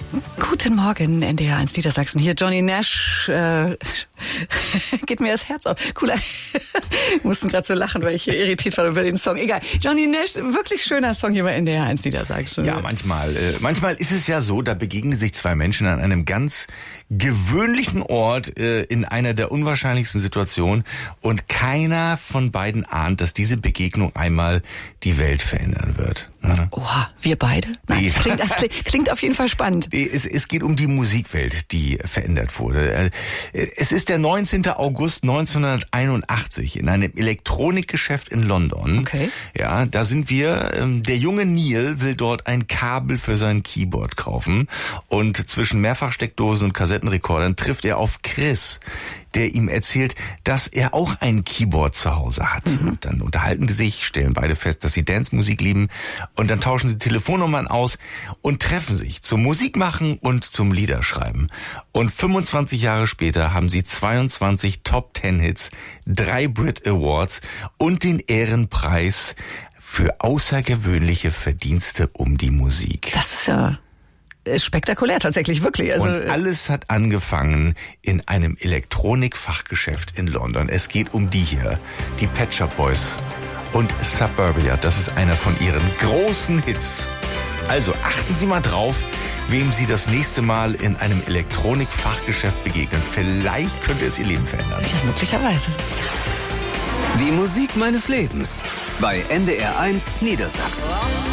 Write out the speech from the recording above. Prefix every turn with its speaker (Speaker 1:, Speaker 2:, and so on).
Speaker 1: Guten Morgen, NDR 1 Niedersachsen. Hier Johnny Nash. Geht mir das Herz auf. Cooler. Mussten gerade so lachen, weil ich hier irritiert war über den Song. Egal. Johnny Nash, wirklich schöner Song hier bei NDR 1 Niedersachsen.
Speaker 2: Ja, manchmal. Manchmal ist es ja so, da begegnen sich zwei Menschen an einem ganz gewöhnlichen Ort in einer der unwahrscheinlichsten Situationen und keiner von beiden ahnt, dass diese Begegnung einmal die Welt verändern wird.
Speaker 1: Oha, wir beide? Nein, klingt auf jeden Fall spannend.
Speaker 2: Es geht um die Musikwelt, die verändert wurde. Es ist der 19. August 1981 in einem Elektronikgeschäft in London.
Speaker 1: Okay.
Speaker 2: Ja, da sind wir. Der junge Neil will dort ein Kabel für sein Keyboard kaufen und zwischen Mehrfachsteckdosen und Kassettenrekordern trifft er auf Chris, der ihm erzählt, dass er auch ein Keyboard zu Hause hat. Und dann unterhalten die sich, stellen beide fest, dass sie Dance-Musik lieben und dann tauschen sie Telefonnummern aus und treffen sich zum Musikmachen und zum Liederschreiben. Und 25 Jahre später haben sie 22 Top-10-Hits, 3 Brit Awards und den Ehrenpreis für außergewöhnliche Verdienste um die Musik.
Speaker 1: Das ist ja spektakulär tatsächlich, wirklich. Also,
Speaker 2: und alles hat angefangen in einem Elektronikfachgeschäft in London. Es geht um die hier, die Pet Shop Boys und Suburbia. Das ist einer von ihren großen Hits. Also achten Sie mal drauf, wem Sie das nächste Mal in einem Elektronikfachgeschäft begegnen. Vielleicht könnte es Ihr Leben verändern.
Speaker 1: ja, möglicherweise.
Speaker 3: Die Musik meines Lebens bei NDR 1 Niedersachsen.